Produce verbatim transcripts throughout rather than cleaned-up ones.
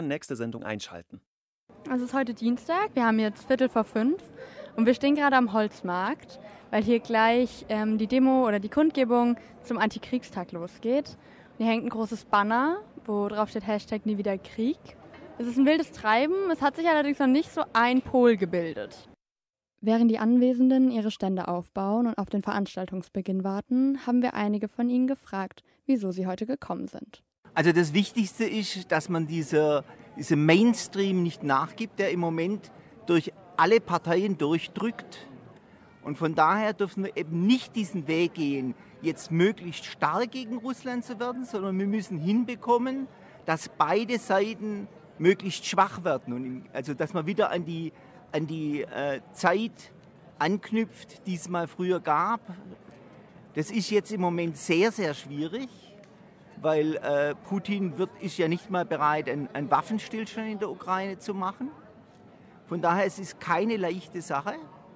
Nächste Sendung einschalten. Es ist heute Dienstag, wir haben jetzt Viertel vor fünf und wir stehen gerade am Holzmarkt, weil hier gleich ähm, die Demo oder die Kundgebung zum Antikriegstag losgeht. Hier hängt ein großes Banner, wo drauf steht Hashtag nie wieder Krieg. Es ist ein wildes Treiben, es hat sich allerdings noch nicht so ein Pol gebildet. Während die Anwesenden ihre Stände aufbauen und auf den Veranstaltungsbeginn warten, haben wir einige von ihnen gefragt, wieso sie heute gekommen sind. Also das Wichtigste ist, dass man dieser, diesem Mainstream nicht nachgibt, der im Moment durch alle Parteien durchdrückt. Und von daher dürfen wir eben nicht diesen Weg gehen, jetzt möglichst stark gegen Russland zu werden, sondern wir müssen hinbekommen, dass beide Seiten möglichst schwach werden. Und also dass man wieder an die, an die äh, Zeit anknüpft, die es mal früher gab. Das ist jetzt im Moment sehr, sehr schwierig. Weil äh, Putin wird, ist ja nicht mal bereit, einen, einen Waffenstillstand in der Ukraine zu machen. Von daher es ist es keine leichte Sache,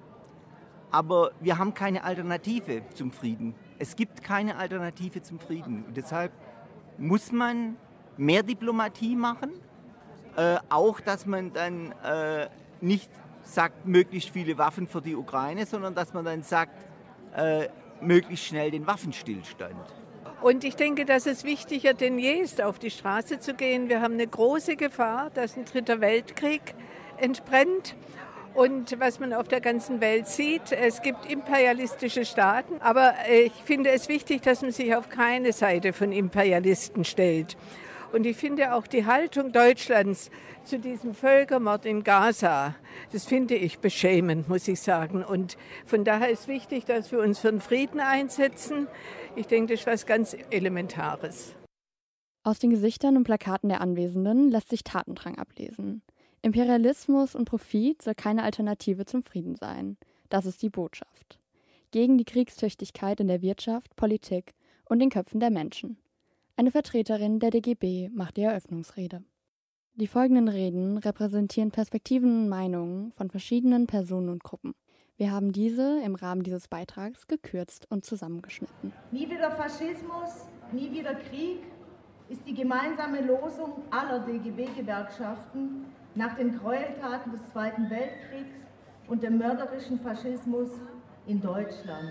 aber wir haben keine Alternative zum Frieden. Es gibt keine Alternative zum Frieden. Und deshalb muss man mehr Diplomatie machen, äh, auch dass man dann äh, nicht sagt, möglichst viele Waffen für die Ukraine, sondern dass man dann sagt, äh, möglichst schnell den Waffenstillstand. Und ich denke, dass es wichtiger denn je ist, auf die Straße zu gehen. Wir haben eine große Gefahr, dass ein dritter Weltkrieg entbrennt. Und was man auf der ganzen Welt sieht, es gibt imperialistische Staaten. Aber ich finde es wichtig, dass man sich auf keine Seite von Imperialisten stellt. Und ich finde auch die Haltung Deutschlands zu diesem Völkermord in Gaza, das finde ich beschämend, muss ich sagen. Und von daher ist wichtig, dass wir uns für den Frieden einsetzen. Ich denke, das ist was ganz Elementares. Aus den Gesichtern und Plakaten der Anwesenden lässt sich Tatendrang ablesen. Imperialismus und Profit soll keine Alternative zum Frieden sein. Das ist die Botschaft. Gegen die Kriegstüchtigkeit in der Wirtschaft, Politik und den Köpfen der Menschen. Eine Vertreterin der D G B macht die Eröffnungsrede. Die folgenden Reden repräsentieren Perspektiven und Meinungen von verschiedenen Personen und Gruppen. Wir haben diese im Rahmen dieses Beitrags gekürzt und zusammengeschnitten. Nie wieder Faschismus, nie wieder Krieg ist die gemeinsame Losung aller D G B-Gewerkschaften nach den Gräueltaten des Zweiten Weltkriegs und dem mörderischen Faschismus in Deutschland.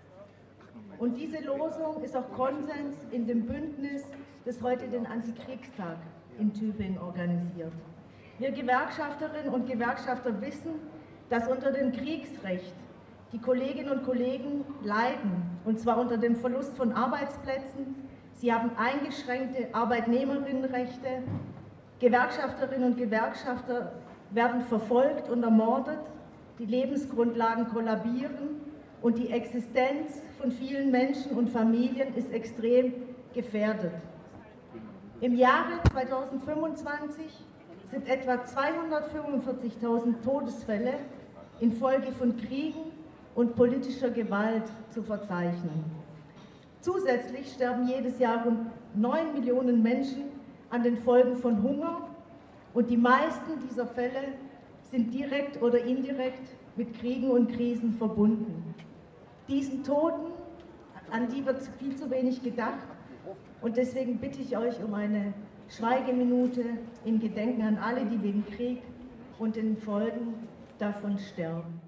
Und diese Losung ist auch Konsens in dem Bündnis, das heute den Antikriegstag in Tübingen organisiert. Wir Gewerkschafterinnen und Gewerkschafter wissen, dass unter dem Kriegsrecht die Kolleginnen und Kollegen leiden, und zwar unter dem Verlust von Arbeitsplätzen. Sie haben eingeschränkte Arbeitnehmerinnenrechte. Gewerkschafterinnen und Gewerkschafter werden verfolgt und ermordet. Die Lebensgrundlagen kollabieren. Und die Existenz von vielen Menschen und Familien ist extrem gefährdet. Im Jahre zweitausendfünfundzwanzig sind etwa zweihundertfünfundvierzigtausend Todesfälle infolge von Kriegen und politischer Gewalt zu verzeichnen. Zusätzlich sterben jedes Jahr rund neun Millionen Menschen an den Folgen von Hunger und die meisten dieser Fälle sind direkt oder indirekt mit Kriegen und Krisen verbunden. Diesen Toten, an die wird viel zu wenig gedacht, und deswegen bitte ich euch um eine Schweigeminute in Gedenken an alle, die wegen Krieg und den Folgen davon sterben.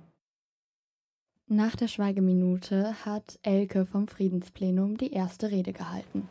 Nach der Schweigeminute hat Elke vom Friedensplenum die erste Rede gehalten.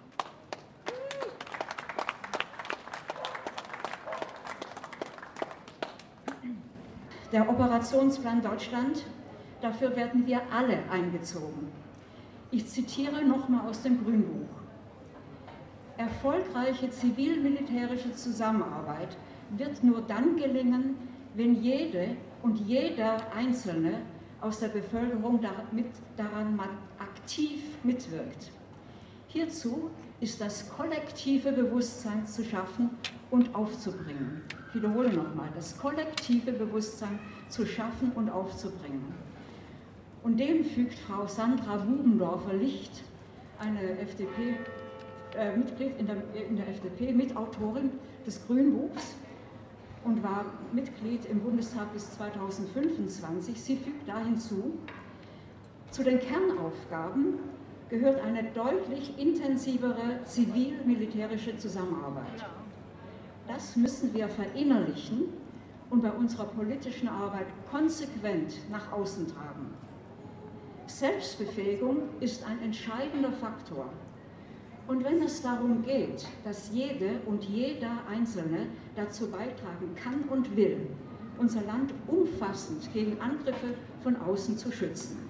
Der Operationsplan Deutschland, dafür werden wir alle einbezogen. Ich zitiere nochmal aus dem Grünbuch. Erfolgreiche zivil-militärische Zusammenarbeit wird nur dann gelingen, wenn jede und jeder Einzelne aus der Bevölkerung damit, daran aktiv mitwirkt. Hierzu ist das kollektive Bewusstsein zu schaffen und aufzubringen. Ich wiederhole nochmal, das kollektive Bewusstsein zu schaffen und aufzubringen. Und dem fügt Frau Sandra Bubendorfer-Licht, eine F D P, äh, Mitglied in der, in der F D P, Mitautorin des Grünbuchs und war Mitglied im Bundestag bis zweitausendfünfundzwanzig. Sie fügt da hinzu, zu den Kernaufgaben gehört eine deutlich intensivere zivil-militärische Zusammenarbeit. Das müssen wir verinnerlichen und bei unserer politischen Arbeit konsequent nach außen tragen. Selbstbefähigung ist ein entscheidender Faktor. Und wenn es darum geht, dass jede und jeder Einzelne dazu beitragen kann und will, unser Land umfassend gegen Angriffe von außen zu schützen.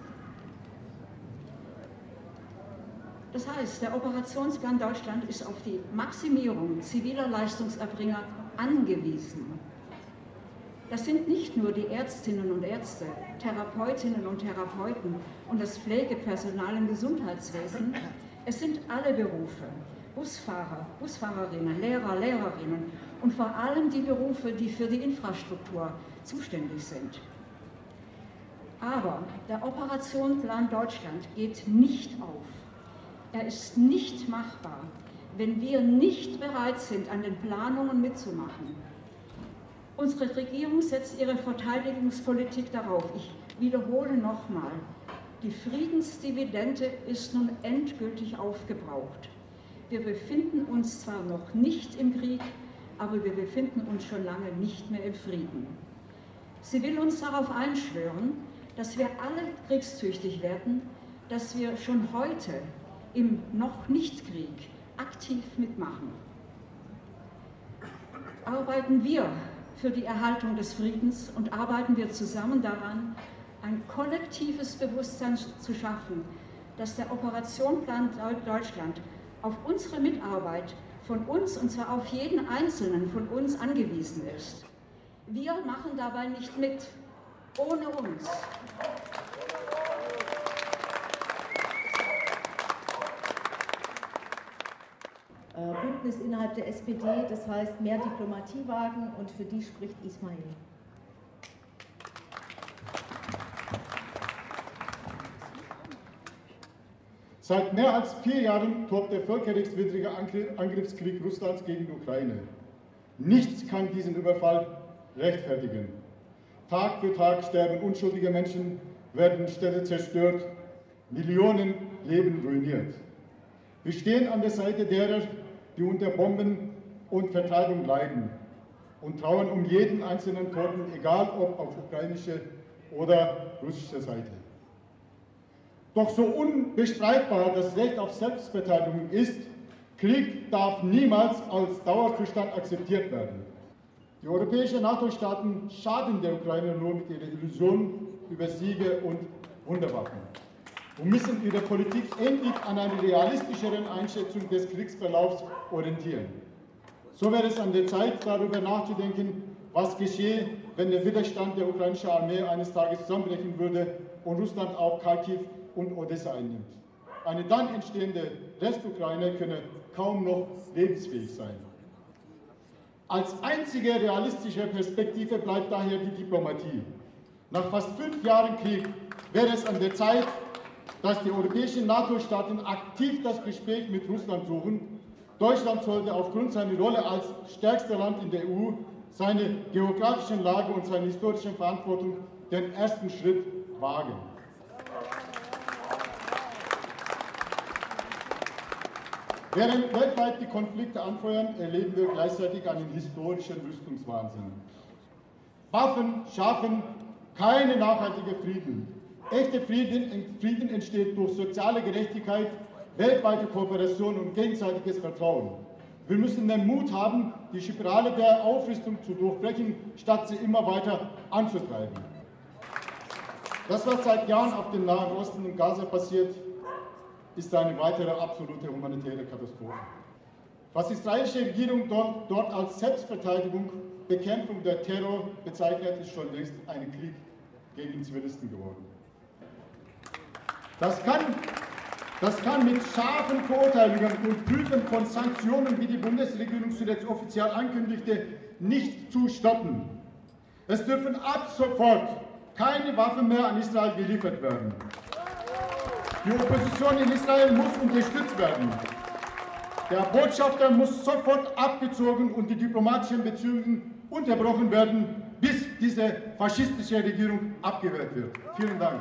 Das heißt, der Operationsplan Deutschland ist auf die Maximierung ziviler Leistungserbringer angewiesen. Das sind nicht nur die Ärztinnen und Ärzte, Therapeutinnen und Therapeuten und das Pflegepersonal im Gesundheitswesen. Es sind alle Berufe, Busfahrer, Busfahrerinnen, Lehrer, Lehrerinnen und vor allem die Berufe, die für die Infrastruktur zuständig sind. Aber der Operationsplan Deutschland geht nicht auf. Er ist nicht machbar, wenn wir nicht bereit sind, an den Planungen mitzumachen. Unsere Regierung setzt ihre Verteidigungspolitik darauf. Ich wiederhole nochmal, die Friedensdividende ist nun endgültig aufgebraucht. Wir befinden uns zwar noch nicht im Krieg, aber wir befinden uns schon lange nicht mehr im Frieden. Sie will uns darauf einschwören, dass wir alle kriegstüchtig werden, dass wir schon heute im Noch-Nicht-Krieg aktiv mitmachen. Arbeiten wir für die Erhaltung des Friedens und arbeiten wir zusammen daran, ein kollektives Bewusstsein zu schaffen, dass der Operationsplan Deutschland auf unsere Mitarbeit von uns, und zwar auf jeden Einzelnen von uns, angewiesen ist. Wir machen dabei nicht mit, ohne uns. Bündnis innerhalb der S P D, das heißt mehr Diplomatie wagen, und für die spricht Ismail. Seit mehr als vier Jahren tobt der völkerrechtswidrige Angriffskrieg Russlands gegen die Ukraine. Nichts kann diesen Überfall rechtfertigen. Tag für Tag sterben unschuldige Menschen, werden Städte zerstört, Millionen Leben ruiniert. Wir stehen an der Seite derer, die unter Bomben und Vertreibung leiden, und trauern um jeden einzelnen Toten, egal ob auf ukrainischer oder russischer Seite. Doch so unbestreitbar das Recht auf Selbstverteidigung ist, Krieg darf niemals als Dauerzustand akzeptiert werden. Die europäischen NATO-Staaten schaden der Ukraine nur mit ihrer Illusion über Siege und Wunderwaffen und müssen ihre Politik endlich an einer realistischeren Einschätzung des Kriegsverlaufs orientieren. So wäre es an der Zeit, darüber nachzudenken, was geschehe, wenn der Widerstand der ukrainischen Armee eines Tages zusammenbrechen würde und Russland auch Kharkiv und Odessa einnimmt. Eine dann entstehende Restukraine könne kaum noch lebensfähig sein. Als einzige realistische Perspektive bleibt daher die Diplomatie. Nach fast fünf Jahren Krieg wäre es an der Zeit, dass die europäischen NATO-Staaten aktiv das Gespräch mit Russland suchen. Deutschland sollte aufgrund seiner Rolle als stärkstes Land in der E U, seiner geografischen Lage und seiner historischen Verantwortung den ersten Schritt wagen. Während weltweit die Konflikte anfeuern, erleben wir gleichzeitig einen historischen Rüstungswahnsinn. Waffen schaffen keinen nachhaltigen Frieden. Echter Frieden, Frieden entsteht durch soziale Gerechtigkeit, weltweite Kooperation und gegenseitiges Vertrauen. Wir müssen den Mut haben, die Spirale der Aufrüstung zu durchbrechen, statt sie immer weiter anzutreiben. Das, was seit Jahren auf dem Nahen Osten und Gaza passiert, ist eine weitere absolute humanitäre Katastrophe. Was die israelische Regierung dort, dort als Selbstverteidigung, Bekämpfung der Terror bezeichnet, ist schon längst ein Krieg gegen Zivilisten geworden. Das kann, das kann mit scharfen Verurteilungen und Prüfen von Sanktionen, wie die Bundesregierung zuletzt offiziell ankündigte, nicht zu stoppen. Es dürfen ab sofort keine Waffen mehr an Israel geliefert werden. Die Opposition in Israel muss unterstützt werden. Der Botschafter muss sofort abgezogen und die diplomatischen Beziehungen unterbrochen werden, bis diese faschistische Regierung abgewählt wird. Vielen Dank.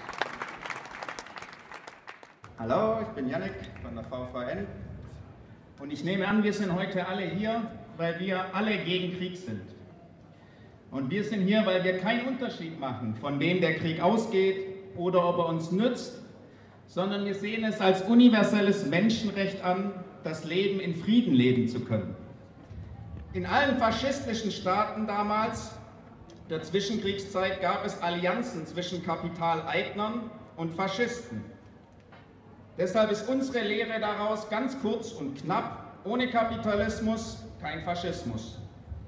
Hallo, ich bin Yannick von der V V N. Und ich nehme an, wir sind heute alle hier, weil wir alle gegen Krieg sind. Und wir sind hier, weil wir keinen Unterschied machen, von wem der Krieg ausgeht oder ob er uns nützt, sondern wir sehen es als universelles Menschenrecht an, das Leben in Frieden leben zu können. In allen faschistischen Staaten damals, der Zwischenkriegszeit, gab es Allianzen zwischen Kapitaleignern und Faschisten. Deshalb ist unsere Lehre daraus ganz kurz und knapp: Ohne Kapitalismus kein Faschismus.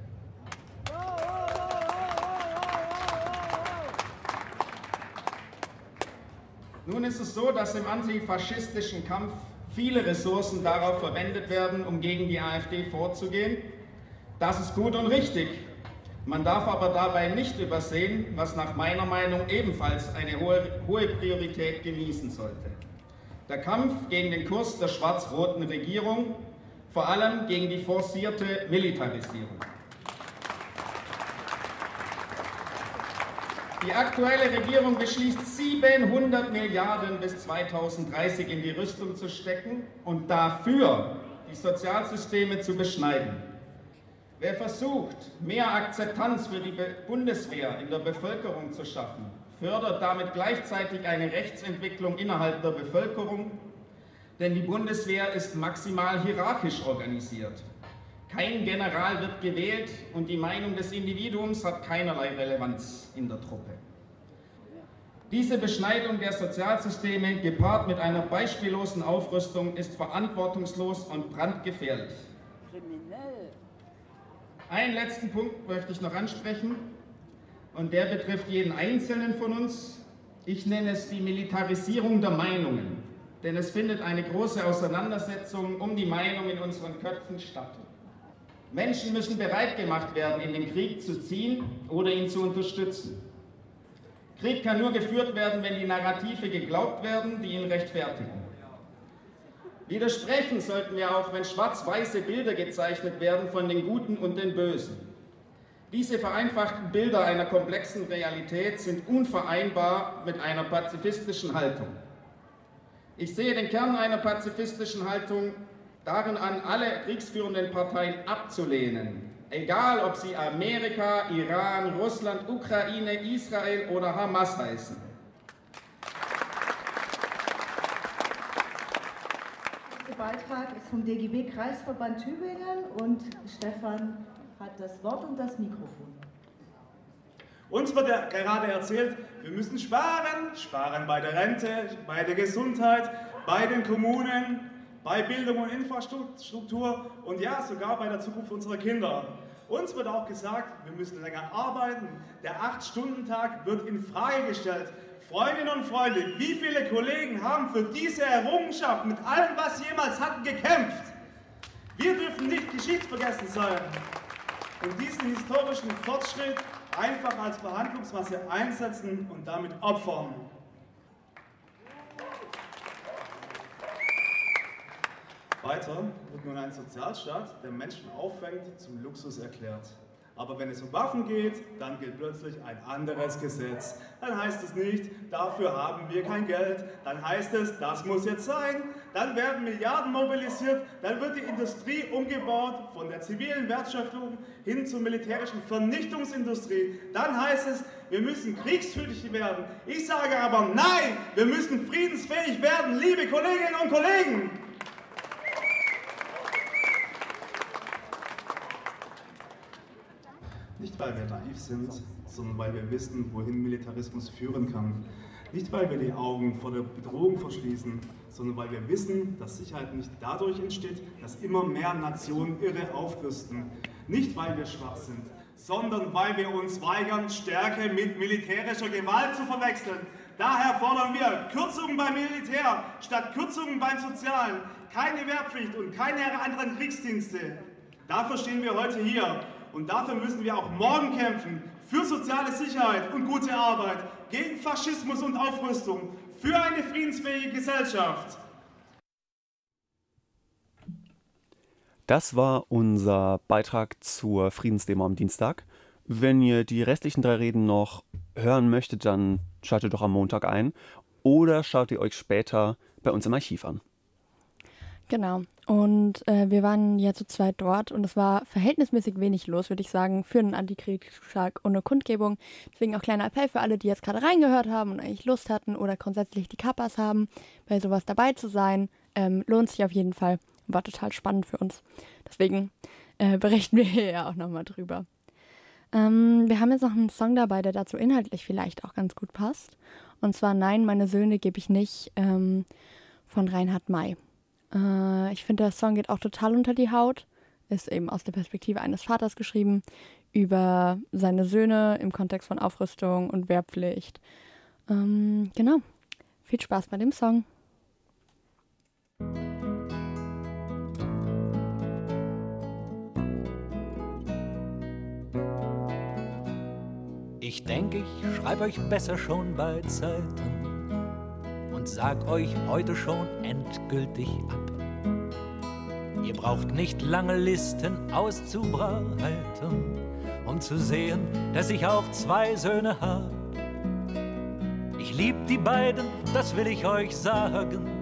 Nun ist es so, dass im antifaschistischen Kampf viele Ressourcen darauf verwendet werden, um gegen die AfD vorzugehen. Das ist gut und richtig. Man darf aber dabei nicht übersehen, was nach meiner Meinung ebenfalls eine hohe, hohe Priorität genießen sollte: Der Kampf gegen den Kurs der schwarz-roten Regierung, vor allem gegen die forcierte Militarisierung. Die aktuelle Regierung beschließt, siebenhundert Milliarden bis zweitausenddreißig in die Rüstung zu stecken und dafür die Sozialsysteme zu beschneiden. Wer versucht, mehr Akzeptanz für die Bundeswehr in der Bevölkerung zu schaffen, fördert damit gleichzeitig eine Rechtsentwicklung innerhalb der Bevölkerung, denn die Bundeswehr ist maximal hierarchisch organisiert. Kein General wird gewählt und die Meinung des Individuums hat keinerlei Relevanz in der Truppe. Diese Beschneidung der Sozialsysteme gepaart mit einer beispiellosen Aufrüstung ist verantwortungslos und brandgefährlich. Kriminell. Einen letzten Punkt möchte ich noch ansprechen und der betrifft jeden Einzelnen von uns. Ich nenne es die Militarisierung der Meinungen, denn es findet eine große Auseinandersetzung um die Meinung in unseren Köpfen statt. Menschen müssen bereit gemacht werden, in den Krieg zu ziehen oder ihn zu unterstützen. Krieg kann nur geführt werden, wenn die Narrative geglaubt werden, die ihn rechtfertigen. Widersprechen sollten wir auch, wenn schwarz-weiße Bilder gezeichnet werden von den Guten und den Bösen. Diese vereinfachten Bilder einer komplexen Realität sind unvereinbar mit einer pazifistischen Haltung. Ich sehe den Kern einer pazifistischen Haltung darin an, alle kriegsführenden Parteien abzulehnen, egal ob sie Amerika, Iran, Russland, Ukraine, Israel oder Hamas heißen. Der Beitrag ist vom D G B-Kreisverband Tübingen und Stefan hat das Wort und das Mikrofon. Uns wird ja gerade erzählt, wir müssen sparen, sparen bei der Rente, bei der Gesundheit, bei den Kommunen, bei Bildung und Infrastruktur und ja, sogar bei der Zukunft unserer Kinder. Uns wird auch gesagt, wir müssen länger arbeiten. Der acht-Stunden-Tag wird in Frage gestellt. Freundinnen und Freunde, wie viele Kollegen haben für diese Errungenschaft mit allem, was sie jemals hatten, gekämpft? Wir dürfen nicht geschichtsvergessen sein und diesen historischen Fortschritt einfach als Verhandlungsmasse einsetzen und damit opfern. Weiter wird nun ein Sozialstaat, der Menschen auffängt, zum Luxus erklärt. Aber wenn es um Waffen geht, dann gilt plötzlich ein anderes Gesetz. Dann heißt es nicht, dafür haben wir kein Geld. Dann heißt es, das muss jetzt sein. Dann werden Milliarden mobilisiert. Dann wird die Industrie umgebaut von der zivilen Wertschöpfung hin zur militärischen Vernichtungsindustrie. Dann heißt es, wir müssen kriegstüchtig werden. Ich sage aber nein, wir müssen friedensfähig werden, liebe Kolleginnen und Kollegen. Nicht, weil wir naiv sind, sondern weil wir wissen, wohin Militarismus führen kann. Nicht, weil wir die Augen vor der Bedrohung verschließen, sondern weil wir wissen, dass Sicherheit nicht dadurch entsteht, dass immer mehr Nationen irre aufrüsten. Nicht, weil wir schwach sind, sondern weil wir uns weigern, Stärke mit militärischer Gewalt zu verwechseln. Daher fordern wir Kürzungen beim Militär statt Kürzungen beim Sozialen, keine Wehrpflicht und keine anderen Kriegsdienste. Dafür stehen wir heute hier. Und dafür müssen wir auch morgen kämpfen, für soziale Sicherheit und gute Arbeit, gegen Faschismus und Aufrüstung, für eine friedensfähige Gesellschaft. Das war unser Beitrag zur Friedensdemo am Dienstag. Wenn ihr die restlichen drei Reden noch hören möchtet, dann schaltet doch am Montag ein oder schaut ihr euch später bei uns im Archiv an. Genau. Und äh, wir waren ja zu zweit dort und es war verhältnismäßig wenig los, würde ich sagen, für einen Antikriegstag ohne Kundgebung. Deswegen auch kleiner Appell für alle, die jetzt gerade reingehört haben und eigentlich Lust hatten oder grundsätzlich die Kappas haben, bei sowas dabei zu sein. Ähm, lohnt sich auf jeden Fall. War total spannend für uns. Deswegen äh, berichten wir hier ja auch nochmal drüber. Ähm, wir haben jetzt noch einen Song dabei, der dazu inhaltlich vielleicht auch ganz gut passt. Und zwar Nein, meine Söhne gebe ich nicht ähm, von Reinhard May. Äh, ich finde, der Song geht auch total unter die Haut. Ist eben aus der Perspektive eines Vaters geschrieben, über seine Söhne im Kontext von Aufrüstung und Wehrpflicht. Ähm, genau. Viel Spaß bei dem Song. Ich denke, ich schreibe euch besser schon bei Zeiten und sag euch heute schon endgültig ab. Ihr braucht nicht lange Listen auszubreiten, um zu sehen, dass ich auch zwei Söhne hab. Ich lieb die beiden, das will ich euch sagen.